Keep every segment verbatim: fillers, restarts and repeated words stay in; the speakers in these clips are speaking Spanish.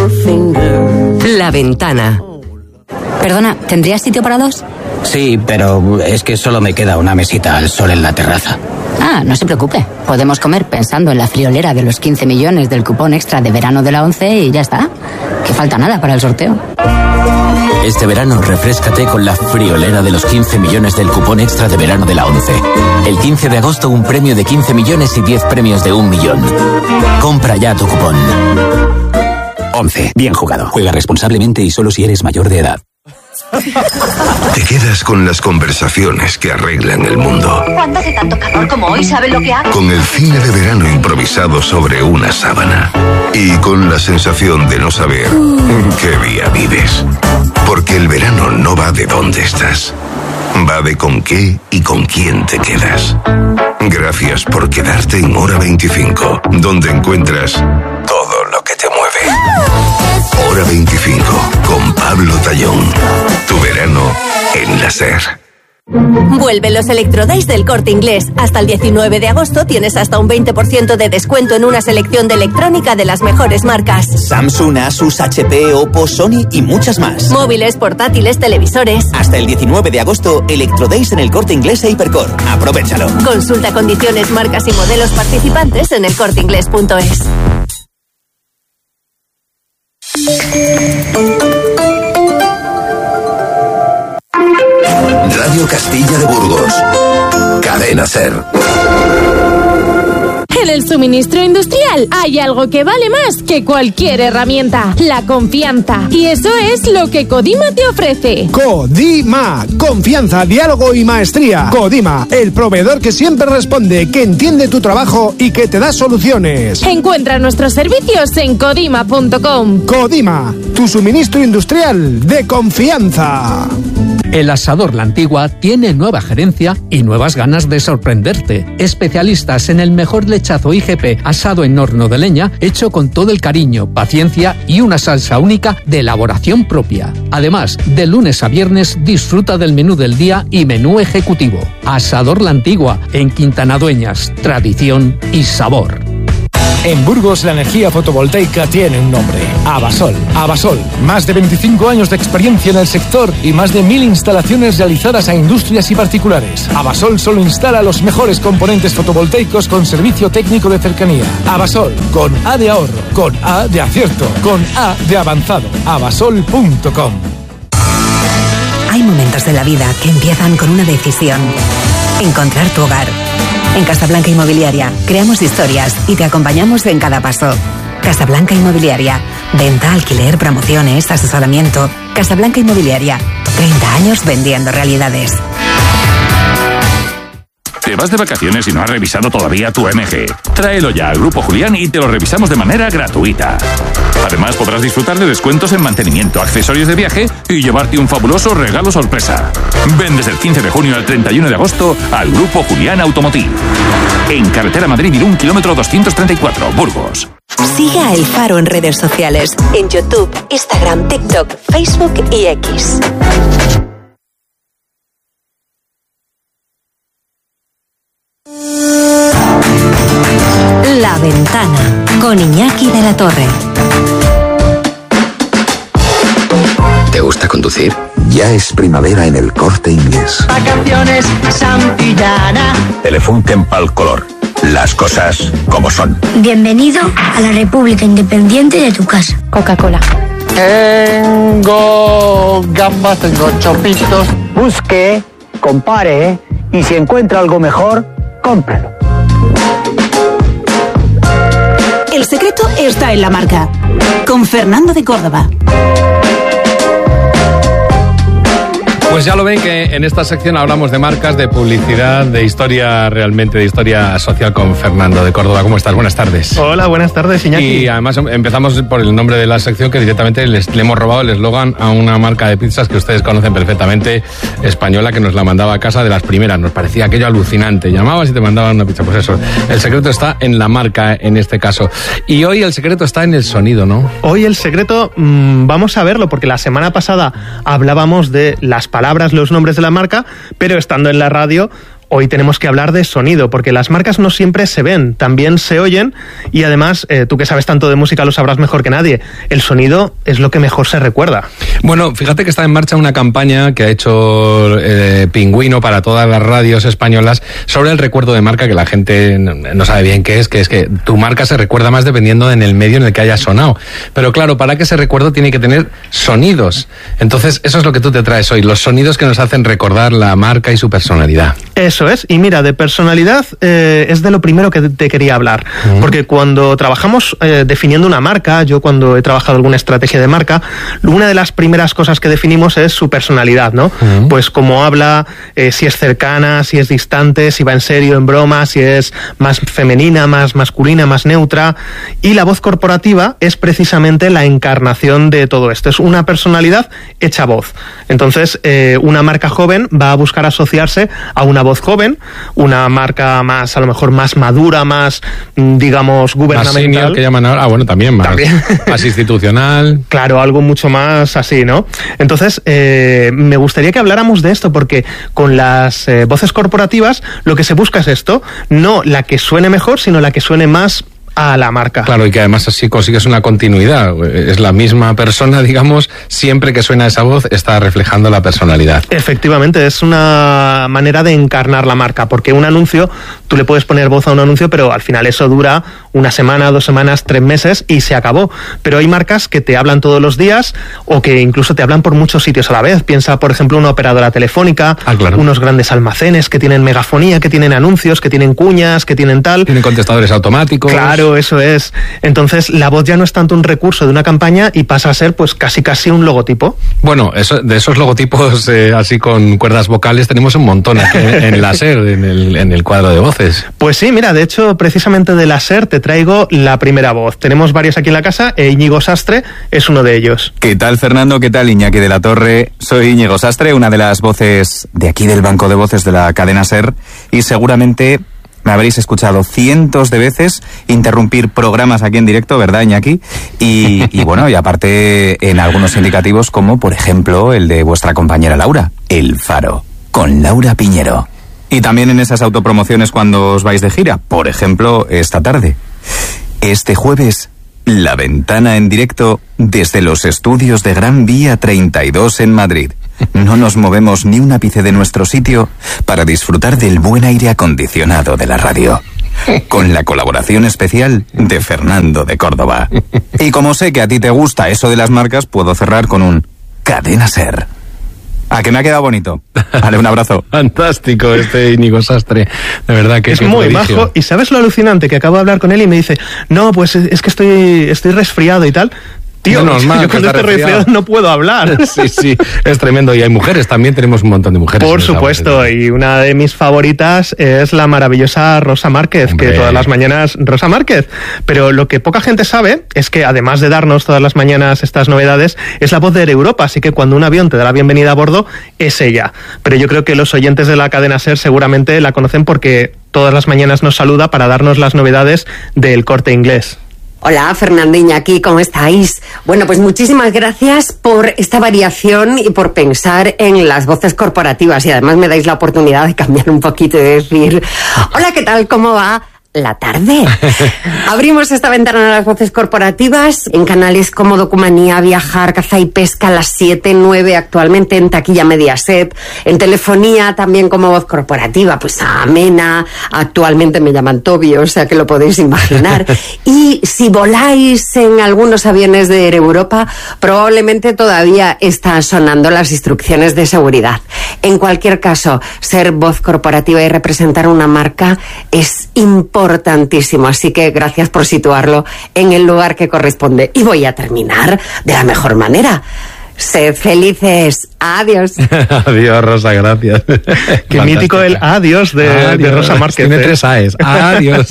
La Ventana. Perdona, ¿tendrías sitio para dos? Sí, pero es que solo me queda una mesita al sol en la terraza. Ah, no se preocupe. Podemos comer pensando en la friolera de los quince millones del cupón extra de verano de la ONCE y ya está. Que falta nada para el sorteo. Este verano refréscate con la friolera de los quince millones del cupón extra de verano de la ONCE. El quince de agosto un premio de quince millones y diez premios de un millón. Compra ya tu cupón. ONCE. Bien jugado. Juega responsablemente y solo si eres mayor de edad. Te quedas con las conversaciones que arreglan el mundo. ¿Cuándo hace tanto calor como hoy? ¿Saben lo que hago? Con el cine de verano improvisado sobre una sábana. Y con la sensación de no saber en qué día vives. Porque el verano no va de dónde estás. Va de con qué y con quién te quedas. Gracias por quedarte en Hora veinticinco, donde encuentras todo lo que te mueve. Hora veinticinco, con Pablo Tallón. Tu verano en la SER. Vuelven los Electrodays del Corte Inglés. Hasta el diecinueve de agosto tienes hasta un veinte por ciento de descuento en una selección de electrónica de las mejores marcas. Samsung, Asus, H P, Oppo, Sony y muchas más. Móviles, portátiles, televisores. Hasta el diecinueve de agosto, Electrodays en el Corte Inglés e Hipercor. Aprovéchalo. Consulta condiciones, marcas y modelos participantes en el corte inglés punto es. Radio Castilla de Burgos. Cadena SER. En el suministro industrial hay algo que vale más que cualquier herramienta: la confianza. Y eso es lo que Codima te ofrece. Codima. Confianza, diálogo y maestría. Codima, el proveedor que siempre responde, que entiende tu trabajo y que te da soluciones. Encuentra nuestros servicios en codima punto com. Codima, tu suministro industrial de confianza. El Asador La Antigua tiene nueva gerencia y nuevas ganas de sorprenderte. Especialistas en el mejor lechazo I G P asado en horno de leña, hecho con todo el cariño, paciencia y una salsa única de elaboración propia. Además, de lunes a viernes disfruta del menú del día y menú ejecutivo. Asador La Antigua, en Quintana Dueñas, tradición y sabor. En Burgos la energía fotovoltaica tiene un nombre: Abasol. Abasol, más de veinticinco años de experiencia en el sector y más de mil instalaciones realizadas a industrias y particulares. Abasol solo instala los mejores componentes fotovoltaicos con servicio técnico de cercanía. Abasol, con A de ahorro, con A de acierto, con A de avanzado. abasol punto com. Hay momentos de la vida que empiezan con una decisión: encontrar tu hogar. En Casablanca Inmobiliaria creamos historias y te acompañamos en cada paso. Casablanca Inmobiliaria. Venta, alquiler, promociones, asesoramiento. Casablanca Inmobiliaria. treinta años vendiendo realidades. ¿Te vas de vacaciones y no has revisado todavía tu M G? Tráelo ya al Grupo Julián y te lo revisamos de manera gratuita. Además, podrás disfrutar de descuentos en mantenimiento, accesorios de viaje y llevarte un fabuloso regalo sorpresa. Ven desde el quince de junio al treinta y uno de agosto al Grupo Julián Automotive. En Carretera Madrid-Irún, kilómetro doscientos treinta y cuatro, Burgos. Sigue a El Faro en redes sociales, en YouTube, Instagram, TikTok, Facebook y X. La Ventana, con Iñaki de la Torre. ¿Te gusta conducir? Ya es primavera en el Corte Inglés. Vacaciones Santillana. Telefunken pal color. Las cosas como son. Bienvenido a la República Independiente de tu casa. Coca-Cola. Tengo gambas, tengo chopitos. Busque, compare y si encuentra algo mejor, cómprelo. El secreto está en la marca. Con Fernando de Córdoba. Pues ya lo ven que en esta sección hablamos de marcas, de publicidad, de historia realmente, de historia social con Fernando de Córdoba. ¿Cómo estás? Buenas tardes. Hola, buenas tardes, Iñaki. Y además empezamos por el nombre de la sección, que directamente les, le hemos robado el eslogan a una marca de pizzas que ustedes conocen perfectamente, española, que nos la mandaba a casa de las primeras. Nos parecía aquello alucinante. Llamabas y te mandaban una pizza. Pues eso, el secreto está en la marca en este caso. Y hoy el secreto está en el sonido, ¿no? Hoy el secreto, mmm, vamos a verlo, porque la semana pasada hablábamos de las palabras, los nombres de la marca, pero estando en la radio, hoy tenemos que hablar de sonido, porque las marcas no siempre se ven, también se oyen, y además, eh, tú que sabes tanto de música lo sabrás mejor que nadie, el sonido es lo que mejor se recuerda. Bueno, fíjate que está en marcha una campaña que ha hecho eh, Pingüino para todas las radios españolas sobre el recuerdo de marca, que la gente no sabe bien qué es, que es que tu marca se recuerda más dependiendo en el medio en el que haya sonado. Pero claro, para que ese recuerdo tiene que tener sonidos. Entonces, eso es lo que tú te traes hoy, los sonidos que nos hacen recordar la marca y su personalidad. Eso es, y mira, de personalidad eh, es de lo primero que te quería hablar, uh-huh. porque cuando trabajamos eh, definiendo una marca, yo cuando he trabajado alguna estrategia de marca, una de las primeras cosas que definimos es su personalidad, ¿no? Uh-huh. Pues cómo habla, eh, si es cercana, si es distante, si va en serio, en broma, si es más femenina, más masculina, más neutra, y la voz corporativa es precisamente la encarnación de todo esto, es una personalidad hecha voz. Entonces, eh, una marca joven va a buscar asociarse a una voz joven, una marca más, a lo mejor más madura, más, digamos, gubernamental. Más senior, que llaman ahora. Ah, bueno, también más, ¿También? más institucional. Claro, algo mucho más así, ¿no? Entonces, eh, me gustaría que habláramos de esto, porque con las eh, voces corporativas lo que se busca es esto, no la que suene mejor, sino la que suene más a la marca. Claro, y que además así consigues una continuidad. Es la misma persona, digamos, siempre que suena esa voz está reflejando la personalidad. Efectivamente, es una manera de encarnar la marca, porque un anuncio, tú le puedes poner voz a un anuncio, pero al final eso dura una semana, dos semanas, tres meses y se acabó. Pero hay marcas que te hablan todos los días o que incluso te hablan por muchos sitios a la vez. Piensa, por ejemplo, una operadora telefónica, ah, claro. unos grandes almacenes que tienen megafonía, que tienen anuncios, que tienen cuñas, que tienen tal. Tienen contestadores automáticos. Claro, eso es. Entonces, la voz ya no es tanto un recurso de una campaña y pasa a ser, pues, casi casi un logotipo. Bueno, eso, de esos logotipos eh, así con cuerdas vocales tenemos un montón aquí en, en la SER, en el, en el cuadro de voces. Pues sí, mira, de hecho, precisamente de la SER te traigo la primera voz. Tenemos varios aquí en la casa e Íñigo Sastre es uno de ellos. ¿Qué tal, Fernando? ¿Qué tal, Iñaki de la Torre? Soy Íñigo Sastre, una de las voces de aquí del banco de voces de la cadena SER, y seguramente me habréis escuchado cientos de veces interrumpir programas aquí en directo, ¿verdad, Iñaki? Y, y bueno, y aparte en algunos indicativos como, por ejemplo, el de vuestra compañera Laura, El Faro, con Laura Piñero. Y también en esas autopromociones cuando os vais de gira, por ejemplo, esta tarde. Este jueves, La Ventana en directo desde los estudios de Gran Vía treinta y dos en Madrid. No nos movemos ni un ápice de nuestro sitio para disfrutar del buen aire acondicionado de la radio. Con la colaboración especial de Fernando de Córdoba. Y como sé que a ti te gusta eso de las marcas, puedo cerrar con un Cadena SER. ¿A que me ha quedado bonito? Vale, un abrazo. Fantástico este Íñigo Sastre. De verdad que es muy prodigio. Majo. Y ¿sabes lo alucinante? Que acabo de hablar con él y me dice, no, pues es que estoy, estoy resfriado y tal. Tío, no, normal, yo cuando estoy resfriado no puedo hablar. Sí, sí, es tremendo. Y hay mujeres también, tenemos un montón de mujeres. Por supuesto, y una de mis favoritas es la maravillosa Rosa Márquez, Hombre. que todas las mañanas, Rosa Márquez. Pero lo que poca gente sabe es que además de darnos todas las mañanas estas novedades, es la voz de Air Europa, así que cuando un avión te da la bienvenida a bordo, es ella. Pero yo creo que los oyentes de la cadena SER seguramente la conocen porque todas las mañanas nos saluda para darnos las novedades del Corte Inglés. Hola, Fernando, Iñaki, ¿cómo estáis? Bueno, pues muchísimas gracias por esta variación y por pensar en las voces corporativas, y además me dais la oportunidad de cambiar un poquito y de decir, hola, ¿qué tal? ¿Cómo va la tarde? Abrimos esta ventana a las voces corporativas en canales como Documanía, Viajar, Caza y Pesca, a las siete, nueve, actualmente en Taquilla Mediaset, en telefonía también como voz corporativa, pues a Amena, actualmente me llaman Toby, o sea que lo podéis imaginar. Y si voláis en algunos aviones de Air Europa, probablemente todavía están sonando las instrucciones de seguridad. En cualquier caso, ser voz corporativa y representar una marca es importante. Importantísimo, así que gracias por situarlo en el lugar que corresponde. Y voy a terminar de la mejor manera. Sed felices. Adiós. Adiós, Rosa, gracias. Qué Fantástica. Mítico el adiós de, adiós. de Rosa Márquez. Tiene ¿eh? tres A's. Adiós.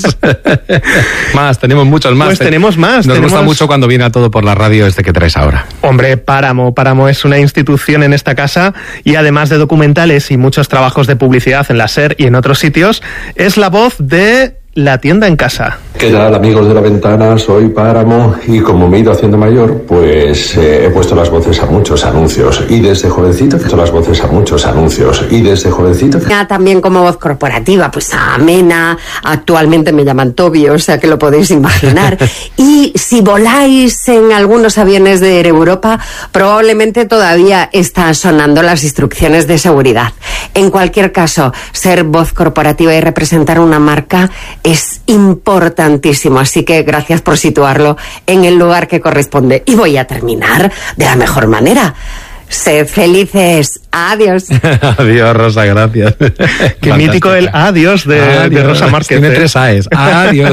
Más, tenemos muchos más. Pues tenemos más. Nos tenemos... gusta mucho cuando viene a todo por la radio este que traes ahora. Hombre, Páramo. Páramo es una institución en esta casa y además de documentales y muchos trabajos de publicidad en la SER y en otros sitios, es la voz de La tienda en casa. ¿Qué tal, amigos de La Ventana? Soy Páramo y como me he ido haciendo mayor, pues eh, he puesto las voces a muchos anuncios y desde jovencito he puesto las voces a muchos anuncios y desde jovencito... También como voz corporativa, pues a Amena, actualmente me llaman Toby, o sea que lo podéis imaginar. Y si voláis en algunos aviones de Air Europa, probablemente todavía están sonando las instrucciones de seguridad. En cualquier caso, ser voz corporativa y representar una marca es importantísimo, así que gracias por situarlo en el lugar que corresponde. Y voy a terminar de la mejor manera. Sed felices. Adiós. Adiós, Rosa, gracias. Qué mítico el adiós de, adiós. de Rosa Márquez. Tiene tres A's. Adiós.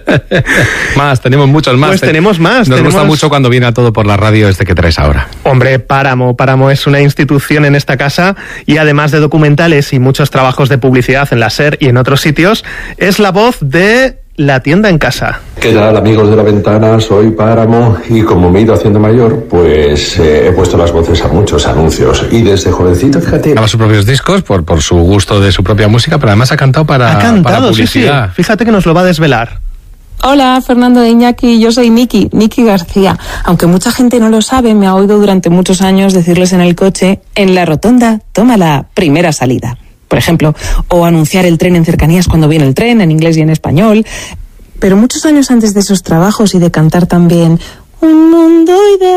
Más, tenemos muchos más. Pues tenemos más. Nos tenemos... gusta mucho cuando viene a todo por la radio este que traes ahora. Hombre, Páramo. Páramo es una institución en esta casa y además de documentales y muchos trabajos de publicidad en la SER y en otros sitios, es la voz de La tienda en casa. ¿Qué tal, amigos de La Ventana? Soy Páramo y como me he ido haciendo mayor, pues eh, he puesto las voces a muchos anuncios y desde jovencito, fíjate... Graba sus propios discos por, por su gusto de su propia música, pero además ha cantado para, ha cantado, para publicidad. Sí, sí. Fíjate que nos lo va a desvelar. Hola, Fernando de Iñaki, yo soy Miki, Miki García. Aunque mucha gente no lo sabe, me ha oído durante muchos años decirles en el coche, en la rotonda, toma la primera salida. Por ejemplo, o anunciar el tren en cercanías cuando viene el tren, en inglés y en español. Pero muchos años antes de esos trabajos y de cantar también Un mundo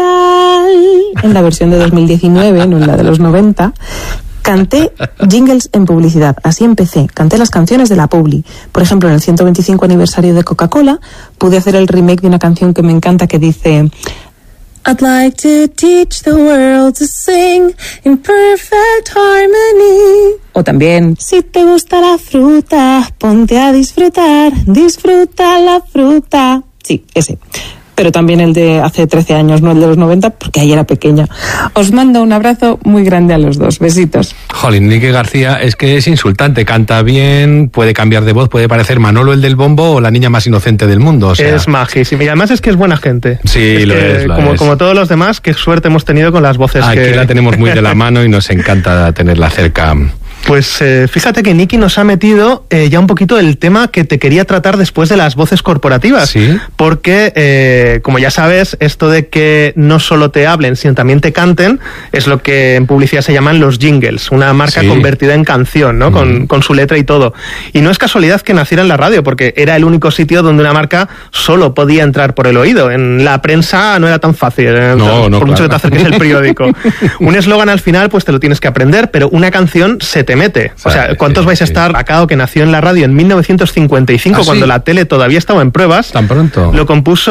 ideal, en la versión de dos mil diecinueve, no en la de los noventa, canté jingles en publicidad. Así empecé, canté las canciones de la Publi. Por ejemplo, en el ciento veinticinco aniversario de Coca-Cola, pude hacer el remake de una canción que me encanta que dice... I'd like to teach the world to sing in perfect harmony. O también, si te gusta la fruta, ponte a disfrutar, disfruta la fruta. Sí, ese. Pero también el de hace trece años, no el de los noventa, porque ahí era pequeña. Os mando un abrazo muy grande a los dos. Besitos. Jolín, Miki García es que es insultante. Canta bien, puede cambiar de voz, puede parecer Manolo el del bombo o la niña más inocente del mundo. O sea... Es majísimo. Y además es que es buena gente. Sí, es lo que, es. Lo como, es. como todos los demás, qué suerte hemos tenido con las voces. Aquí que... la tenemos muy de la mano y nos encanta tenerla cerca. Pues eh, fíjate que Nicky nos ha metido eh, ya un poquito el tema que te quería tratar después de las voces corporativas. ¿Sí? Porque, eh, como ya sabes, esto de que no solo te hablen, sino también te canten, es lo que en publicidad se llaman los jingles, una marca sí. convertida en canción, ¿no? Mm. Con, con su letra y todo. Y no es casualidad que naciera en la radio, porque era el único sitio donde una marca solo podía entrar por el oído. En la prensa no era tan fácil, ¿eh? no, no, por claro. mucho que te acerques el periódico. Un eslogan al final, pues te lo tienes que aprender, pero una canción se te mete. O sea, ¿cuántos sí, vais a estar? Sí. Acao, que nació en la radio en mil novecientos cincuenta y cinco, ¿ah, cuando sí? la tele todavía estaba en pruebas. ¿Tan pronto? Lo compuso